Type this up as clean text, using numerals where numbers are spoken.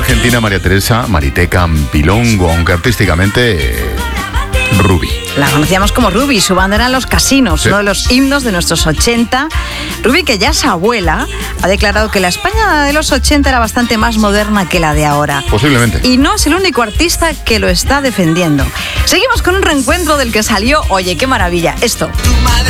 argentina María Teresa Mariteca Pilongo, aunque artísticamente Ruby. La conocíamos como Ruby, su banda eran Los Casinos, sí. Uno de los himnos de nuestros 80. Ruby, que ya es abuela, ha declarado que la España de los 80 era bastante más moderna que la de ahora. Posiblemente. Y no es el único artista que lo está defendiendo. Seguimos con un reencuentro del que salió, oye, qué maravilla, esto. Tu madre